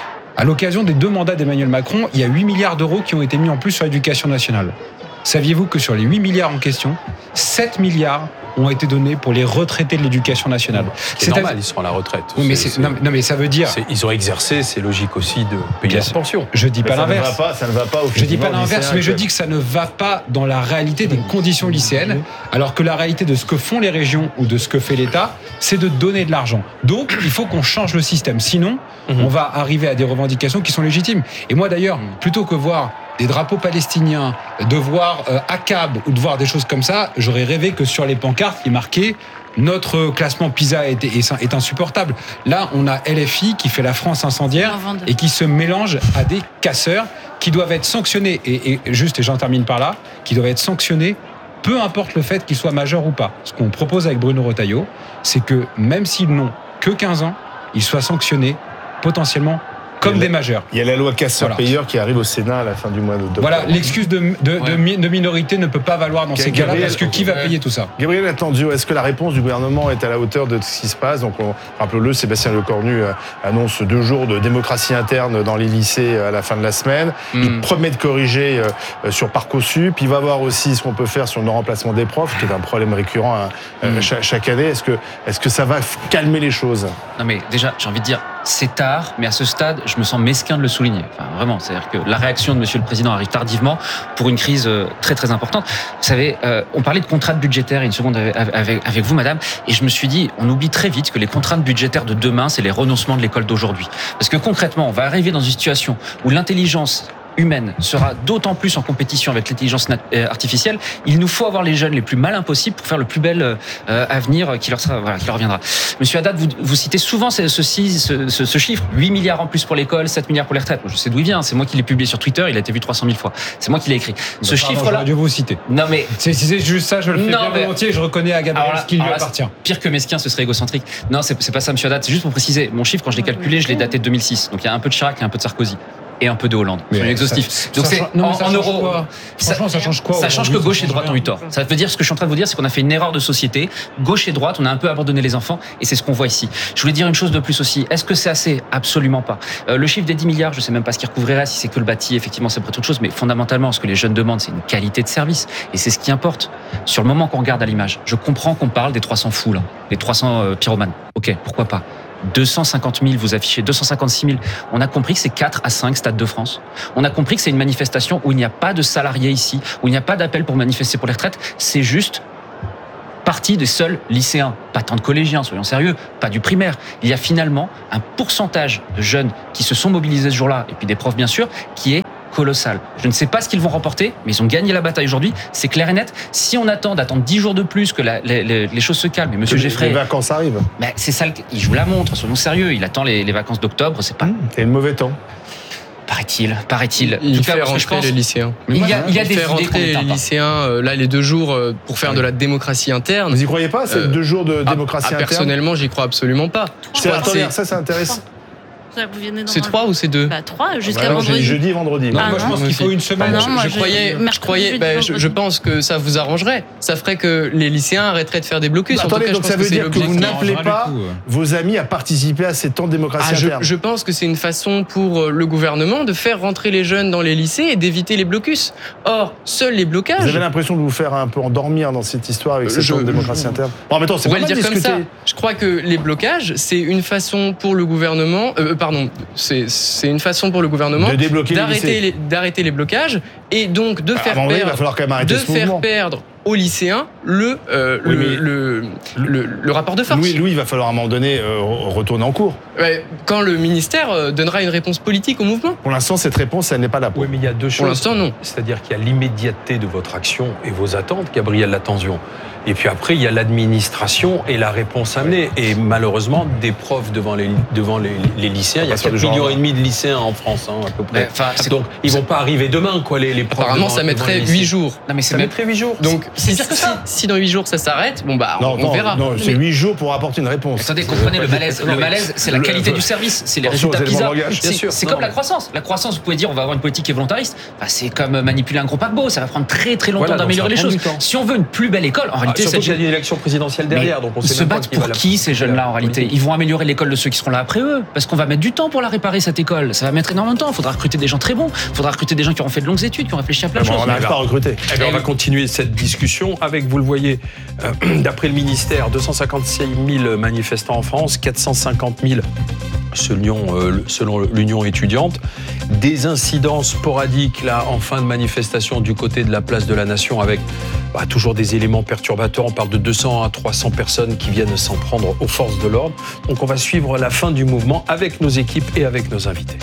À l'occasion des deux mandats d'Emmanuel Macron, il y a huit milliards d'euros qui ont été mis en plus sur l'éducation nationale. Saviez-vous que sur les huit milliards en question, sept milliards ont été donnés pour les retraités de l'éducation nationale? C'est normal, ils sont à la retraite. Oui, mais c'est, c'est, non, non, mais ça veut dire... Ils ont exercé, c'est logique aussi de payer leur pension. Je dis pas l'inverse. Ça ne va pas, ça ne va pas je dis pas l'inverse, mais je dis que ça ne va pas dans la réalité des conditions lycéennes, alors que la réalité de ce que font les régions ou de ce que fait l'État, c'est de donner de l'argent. Donc, il faut qu'on change le système. Sinon, mm-hmm. on va arriver à des revendications qui sont légitimes. Et moi, d'ailleurs, plutôt que voir des drapeaux palestiniens, de voir euh, A C A B ou de voir des choses comme ça, j'aurais rêvé que sur les pancartes, il marquait « Notre classement PISA est, est, est insupportable ». Là, on a L F I qui fait la France incendiaire et qui se mélange à des casseurs qui doivent être sanctionnés. Et, et juste, et j'en termine par là, qui doivent être sanctionnés peu importe le fait qu'ils soient majeurs ou pas. Ce qu'on propose avec Bruno Retailleau, c'est que même s'ils n'ont que quinze ans, ils soient sanctionnés potentiellement comme des majeurs. Il y a la loi casseur-payeur voilà. qui arrive au Sénat à la fin du mois d'octobre. Voilà, l'excuse de, de, ouais. de minorité ne peut pas valoir dans ces cas-là, parce que qui va payer tout ça? Gabriel Attendio, est-ce que la réponse du gouvernement est à la hauteur de ce qui se passe? Donc, rappelons-le, Sébastien Lecornu annonce deux jours de démocratie interne dans les lycées à la fin de la semaine. Mm. Il promet de corriger sur Parcoursup. Il va voir aussi ce qu'on peut faire sur le remplacement des profs, qui est un problème récurrent mm. chaque, chaque année. Est-ce que, est-ce que ça va calmer les choses? Non, mais déjà, j'ai envie de dire, c'est tard, mais à ce stade, je me sens mesquin de le souligner. Enfin, vraiment, c'est-à-dire que la réaction de Monsieur le Président arrive tardivement pour une crise très très importante. Vous savez, euh, on parlait de contraintes budgétaires une seconde avec, avec, avec vous, Madame, et je me suis dit, on oublie très vite que les contraintes budgétaires de demain, c'est les renoncements de l'école d'aujourd'hui. Parce que concrètement, on va arriver dans une situation où l'intelligence humaine sera d'autant plus en compétition avec l'intelligence artificielle, il nous faut avoir les jeunes les plus malins possibles pour faire le plus bel euh, avenir qui leur sera, voilà, qui leur reviendra. Monsieur Haddad, vous, vous citez souvent ce, ceci, ce, ce, ce chiffre, huit milliards en plus pour l'école, sept milliards pour les retraites. Je sais d'où il vient, c'est moi qui l'ai publié sur Twitter, il a été vu trois cent mille fois. C'est moi qui l'ai écrit. Ce bah, chiffre-là. J'aurais dû vous citer. Non mais. Si c'est juste ça, je le fais non, bien mais... volontiers, je reconnais à Gabriel ce qui lui appartient. Pire que mesquin, ce serait égocentrique. Non, c'est, c'est pas ça, monsieur Haddad, c'est juste pour préciser. Mon chiffre, quand je l'ai calculé, je l'ai daté de deux mille six. Donc il y a un peu de Chirac et un peu de Sarkozy. Et un peu de Hollande. C'est exhaustif. Ça, Donc ça, c'est non, en, en euros. Ça, Franchement, ça change quoi? Ça change que gauche et droite ont eu tort. Ça veut dire, ce que je suis en train de vous dire, c'est qu'on a fait une erreur de société. Gauche et droite, on a un peu abandonné les enfants, et c'est ce qu'on voit ici. Je voulais dire une chose de plus aussi. Est-ce que c'est assez? Absolument pas. Euh, le chiffre des dix milliards, je sais même pas ce qu'il recouvrirait, si c'est que le bâti, effectivement, c'est pas toute chose, mais fondamentalement, ce que les jeunes demandent, c'est une qualité de service, et c'est ce qui importe. Sur le moment qu'on regarde à l'image, je comprends qu'on parle des trois cents fous, là, les trois cents euh, pyromanes. Ok, pourquoi pas? deux cent cinquante mille, vous affichez deux cent cinquante-six mille. On a compris que c'est quatre à cinq stades de France. On a compris que c'est une manifestation où il n'y a pas de salariés ici, où il n'y a pas d'appel pour manifester pour les retraites. C'est juste partie des seuls lycéens, pas tant de collégiens, soyons sérieux, pas du primaire. Il y a finalement un pourcentage de jeunes qui se sont mobilisés ce jour-là, et puis des profs bien sûr, qui est colossal. Je ne sais pas ce qu'ils vont remporter, mais ils ont gagné la bataille aujourd'hui, c'est clair et net. Si on attend d'attendre dix jours de plus que la, les, les, les choses se calment, et monsieur Geffray... Les vacances arrivent. Ben c'est ça, il joue la montre, soyons sérieux, il attend les, les vacances d'octobre, c'est pas... Mmh, c'est le mauvais temps. Paraît-il, paraît-il. Il tout fait cas, rentrer je pense, les lycéens. Il y a, il y a il des fait rentrer les lycéens, euh, là, les deux jours euh, pour faire oui. de la démocratie interne. Vous y croyez pas, ces euh, deux jours de démocratie ah, interne? Personnellement, j'y crois absolument pas. C'est, attendez, ça, ça intéresse. C'est trois ou c'est deux? Bah trois jusqu'à bah, vendredi. Jeudi et vendredi. Non, ah moi je pense qu'il faut une semaine. Ah non, je, je, je croyais, je croyais, bah, je, je pense que ça vous arrangerait. Ça ferait que les lycéens arrêteraient de faire des blocus. Bah, attendez, cas, donc ça veut que dire que vous n'appelez pas coup, vos amis à participer à ces temps de démocratie ah, interne. Je, je pense que c'est une façon pour le gouvernement de faire rentrer les jeunes dans les lycées et d'éviter les blocus. Or, seuls les blocages. Vous avez l'impression de vous faire un peu endormir dans cette histoire avec ces temps de démocratie interne. Bon, mais attends, c'est pas mal dire comme ça. Je crois que les blocages, c'est une façon pour le gouvernement. Pardon, c'est C'est une façon pour le gouvernement de débloquer d'arrêter, les, d'arrêter les blocages et donc de faire, bah, perdre, il va falloir quand même arrêter de ce faire mouvement. perdre aux lycéens le, euh, oui, le, le, le, le rapport de force. Louis, Louis, il va falloir à un moment donné euh, retourner en cours. Ouais, quand le ministère donnera une réponse politique au mouvement. Pour l'instant, cette réponse, elle n'est pas là. Oui, mais il y a deux choses. Pour l'instant, non. C'est-à-dire qu'il y a l'immédiateté de votre action et vos attentes, Gabriel Latanzion. Et puis après, il y a l'administration et la réponse amenée. Et malheureusement, des profs devant les, devant les, les lycéens, il y a quatre millions et demi de lycéens en France, hein, à peu près. Mais, donc, ils vont pas arriver demain, quoi, les, les profs. Apparemment, devant, ça mettrait huit jours. Non, mais c'est ça même... mettrait huit jours. Donc, si, si, si dans huit jours ça s'arrête, bon bah, non, on non, verra. Non, c'est huit jours pour apporter une réponse. Attendez, comprenez le malaise. Le malaise, c'est la qualité du service, c'est les résultats PISA. C'est comme la croissance. La croissance, vous pouvez dire, on va avoir une politique qui est volontariste. Enfin, c'est comme manipuler un gros paquebot. Ça va prendre très très longtemps d'améliorer les choses. Si on veut une plus belle école, en réalité, c'est une élection présidentielle derrière. Donc on ils se battent pour qui ces jeunes-là en réalité? Ils vont améliorer l'école de ceux qui seront là après eux, parce qu'on va mettre du temps pour la réparer cette école. Ça va mettre énormément de temps. Il faudra recruter des gens très bons. Il faudra recruter des gens qui auront fait de longues études, qui ont réfléchi à plein de choses. On n'arrive pas à recruter. Eh bien, on va continuer cette discussion avec, vous le voyez, euh, d'après le ministère, deux cent cinquante-six mille manifestants en France, quatre cent cinquante mille selon, euh, selon l'Union étudiante. Des incidents sporadiques là en fin de manifestation du côté de la place de la Nation avec bah, toujours des éléments perturbateurs. On parle de deux cents à trois cents personnes qui viennent s'en prendre aux forces de l'ordre. Donc on va suivre la fin du mouvement avec nos équipes et avec nos invités.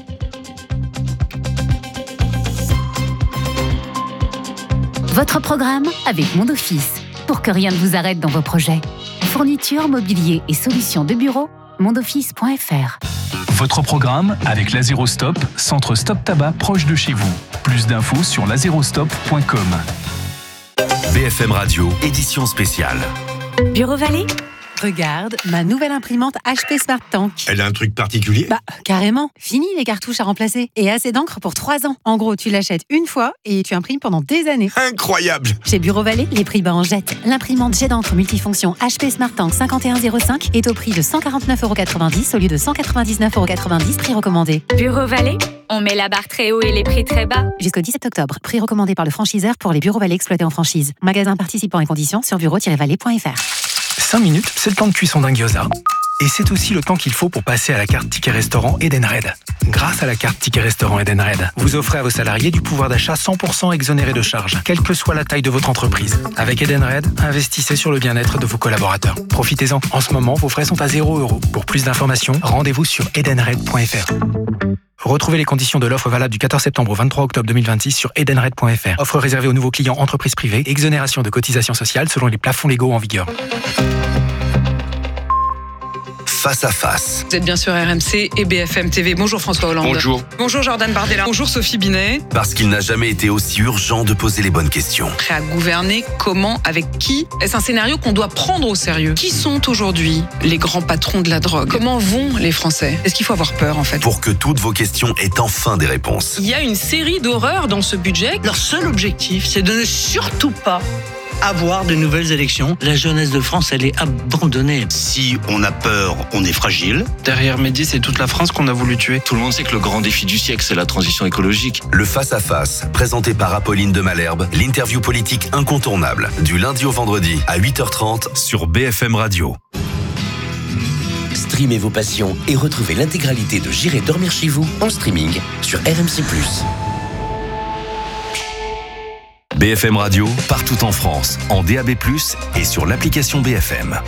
Votre programme avec Monde Office, pour que rien ne vous arrête dans vos projets. Fourniture, mobilier et solutions de bureau, mondoffice point f r. Votre programme avec Lazerostop, centre stop tabac proche de chez vous. Plus d'infos sur lazerostop point com. B F M Radio, édition spéciale. Bureau Vallée ? Regarde, ma nouvelle imprimante H P Smart Tank. Elle a un truc particulier ? Bah, carrément. Fini les cartouches à remplacer. Et assez d'encre pour trois ans. En gros, tu l'achètes une fois et tu imprimes pendant des années. Incroyable ! Chez Bureau Vallée, les prix bas en jette. L'imprimante jet d'encre multifonction H P Smart Tank cinquante et un zéro cinq est au prix de cent quarante-neuf euros quatre-vingt-dix au lieu de cent quatre-vingt-dix-neuf euros quatre-vingt-dix, prix recommandé. Bureau Vallée, on met la barre très haut et les prix très bas. Jusqu'au dix-sept octobre, prix recommandé par le franchiseur pour les Bureaux Vallée exploités en franchise. Magasin participant et conditions sur bureau tiret vallée point f r. cinq minutes, c'est le temps de cuisson d'un gyoza. Et c'est aussi le temps qu'il faut pour passer à la carte Ticket Restaurant Edenred. Grâce à la carte Ticket Restaurant Edenred, vous offrez à vos salariés du pouvoir d'achat cent pour cent exonéré de charges, quelle que soit la taille de votre entreprise. Avec Edenred, investissez sur le bien-être de vos collaborateurs. Profitez-en. En ce moment, vos frais sont à zéro euros. Pour plus d'informations, rendez-vous sur edenred point f r. Retrouvez les conditions de l'offre valable du quatorze septembre au vingt-trois octobre deux mille vingt-six sur edenred point f r. Offre réservée aux nouveaux clients entreprises privées. Exonération de cotisations sociales selon les plafonds légaux en vigueur. Face à face. Vous êtes bien sur R M C et B F M T V. Bonjour François Hollande. Bonjour. Bonjour Jordan Bardella. Bonjour Sophie Binet. Parce qu'il n'a jamais été aussi urgent de poser les bonnes questions. Prêt à gouverner, comment, avec qui? Est-ce un scénario qu'on doit prendre au sérieux? Qui sont aujourd'hui les grands patrons de la drogue? Comment vont les Français? Est-ce qu'il faut avoir peur en fait? Pour que toutes vos questions aient enfin des réponses. Il y a une série d'horreurs dans ce budget. Leur seul objectif, c'est de ne surtout pas avoir de nouvelles élections. La jeunesse de France, elle est abandonnée. Si on a peur, on est fragile. Derrière Mehdi, c'est toute la France qu'on a voulu tuer. Tout le monde sait que le grand défi du siècle, c'est la transition écologique. Le face-à-face, présenté par Apolline de Malherbe, l'interview politique incontournable, du lundi au vendredi à huit heures trente sur B F M Radio. Streamez vos passions et retrouvez l'intégralité de J'irai dormir chez vous en streaming sur R M C plus. B F M Radio, partout en France, en D A B plus, et sur l'application B F M.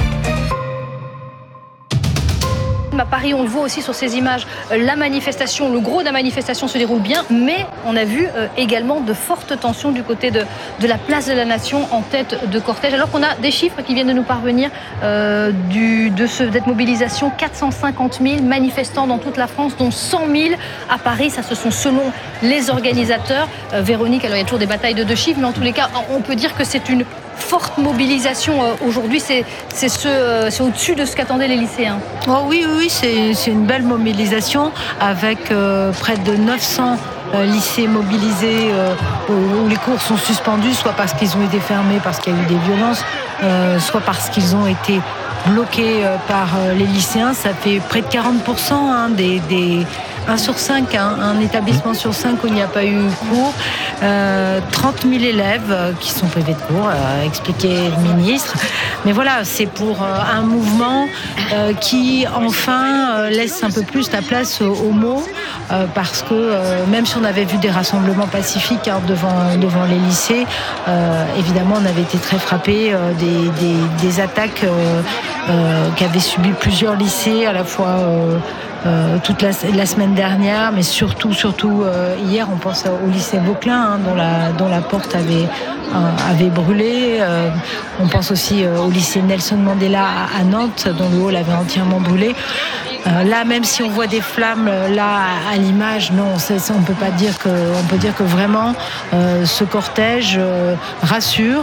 À Paris, on le voit aussi sur ces images, la manifestation, le gros de la manifestation se déroule bien, mais on a vu également de fortes tensions du côté de, de la place de la Nation en tête de cortège, alors qu'on a des chiffres qui viennent de nous parvenir euh, du, de ce, cette mobilisation, quatre cent cinquante mille manifestants dans toute la France, dont cent mille à Paris. Ça, ce sont selon les organisateurs. Euh, Véronique, alors il y a toujours des batailles de deux chiffres, mais en tous les cas, on peut dire que c'est une forte mobilisation euh, aujourd'hui, c'est, c'est, ce, euh, c'est au-dessus de ce qu'attendaient les lycéens. Oh oui, oui, oui, c'est, c'est une belle mobilisation avec euh, près de neuf cents euh, lycées mobilisés euh, où, où les cours sont suspendus, soit parce qu'ils ont été fermés, parce qu'il y a eu des violences, euh, soit parce qu'ils ont été bloqués euh, par euh, les lycéens. Ça fait près de quarante pour cent hein, des... des un sur cinq, hein, un établissement sur cinq où il n'y a pas eu cours, euh, trente mille élèves euh, qui sont privés de cours, euh, expliquait le ministre. Mais voilà, c'est pour euh, un mouvement euh, qui enfin euh, laisse un peu plus la place aux, aux mots, euh, parce que euh, même si on avait vu des rassemblements pacifiques hein, devant, devant les lycées, euh, évidemment on avait été très frappés euh, des, des, des attaques euh, euh, qu'avaient subies plusieurs lycées, à la fois euh, Euh, toute la, la semaine dernière, mais surtout, surtout euh, hier, on pense au lycée Vauquelin, hein, dont, la, dont la porte avait, euh, avait brûlé. Euh, on pense aussi euh, au lycée Nelson Mandela à, à Nantes, dont le hall avait entièrement brûlé. Euh, là, même si on voit des flammes là à, à l'image, non, c'est, c'est, on peut pas dire que, on peut dire que vraiment euh, ce cortège euh, rassure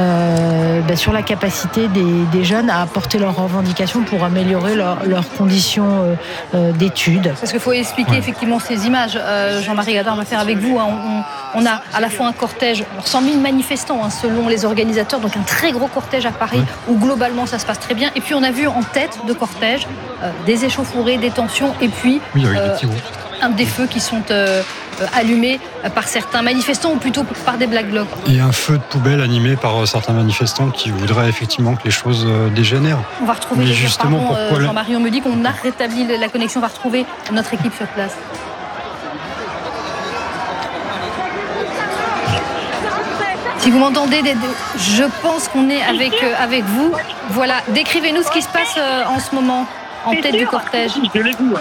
euh, ben, sur la capacité des, des jeunes à apporter leurs revendications pour améliorer leur, leurs conditions euh, euh, d'études. Parce qu'il faut expliquer ouais. effectivement ces images. Euh, Jean-Marie Gadard, on va faire avec vous. Hein, on, on a à la fois un cortège, cent mille manifestants hein, selon les organisateurs, donc un très gros cortège à Paris ouais. où globalement ça se passe très bien. Et puis on a vu en tête de cortège euh, des échauffourées, des tensions, et puis oui, euh, un des feux qui sont euh, allumés par certains manifestants, ou plutôt par des Black Blocs. Et un feu de poubelle animé par certains manifestants qui voudraient effectivement que les choses dégénèrent. On va retrouver, mais justement, pardon, pourquoi euh, Jean-Marie, on me dit qu'on a rétabli la connexion, on va retrouver notre équipe sur place. Si vous m'entendez, je pense qu'on est avec, euh, avec vous. Voilà, décrivez-nous ce qui se passe euh, en ce moment, en tête du cortège. Je l'ai vu, ouais.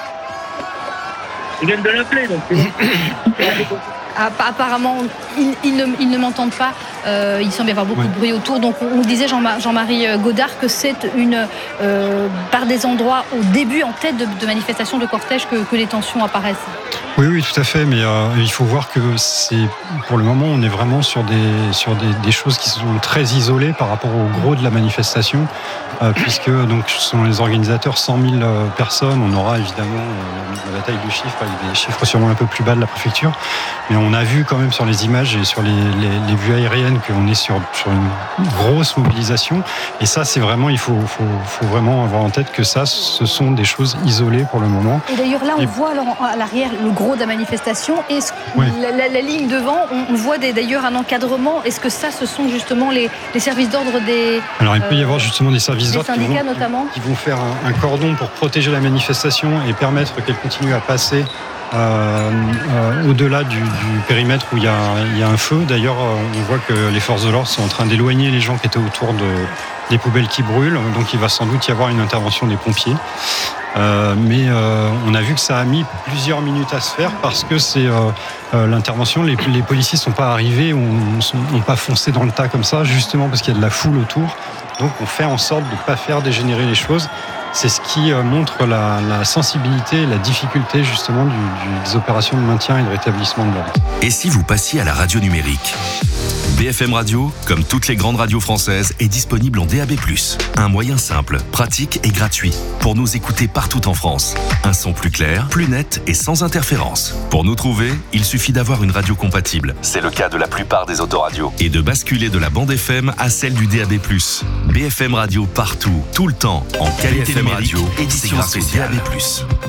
Ils viennent de l'appeler, donc. Apparemment, ils, ils, ne, ils ne m'entendent pas. Euh, il semble y avoir beaucoup ouais. de bruit autour. Donc, on disait, Jean- Jean-Marie Godard, que c'est une, euh, par des endroits, au début, en tête de, de manifestations de cortège, que, que les tensions apparaissent. Oui, oui, tout à fait. Mais euh, il faut voir que c'est, pour le moment, on est vraiment sur des sur des, des choses qui sont très isolées par rapport au gros de la manifestation, euh, puisque donc selon les organisateurs, cent mille personnes. On aura évidemment euh, la bataille du chiffre, avec des chiffres sûrement un peu plus bas de la préfecture. Mais on a vu quand même sur les images et sur les, les, les vues aériennes qu'on est sur sur une grosse mobilisation. Et ça, c'est vraiment, il faut faut, faut vraiment avoir en tête que ça, ce sont des choses isolées pour le moment. Et d'ailleurs là, on et... voit alors, à l'arrière le gros de la manifestation, et ouais. la, la, la ligne devant, on, on voit des, d'ailleurs un encadrement. Est-ce que ça, ce sont justement les, les services d'ordre des... Alors il peut y avoir justement des services d'ordre des syndicats, qui vont, notamment. qui vont faire un, un cordon pour protéger la manifestation et permettre qu'elle continue à passer euh, euh, au-delà du, du périmètre où il y, a, il y a un feu. D'ailleurs, on voit que les forces de l'ordre sont en train d'éloigner les gens qui étaient autour de, des poubelles qui brûlent, donc il va sans doute y avoir une intervention des pompiers. Euh, mais euh, on a vu que ça a mis plusieurs minutes à se faire parce que c'est euh, euh, l'intervention. Les, les policiers ne sont pas arrivés, n'ont pas foncé dans le tas comme ça, justement parce qu'il y a de la foule autour. Donc on fait en sorte de ne pas faire dégénérer les choses. C'est ce qui montre la, la sensibilité et la difficulté justement du, du, des opérations de maintien et de rétablissement de l'ordre. Et si vous passiez à la radio numérique ? B F M Radio, comme toutes les grandes radios françaises, est disponible en D A B plus. Un moyen simple, pratique et gratuit pour nous écouter partout en France. Un son plus clair, plus net et sans interférence. Pour nous trouver, il suffit d'avoir une radio compatible. C'est le cas de la plupart des autoradios. Et de basculer de la bande F M à celle du D A B plus. B F M Radio partout, tout le temps, en qualité numérique, édition spéciale D A B plus.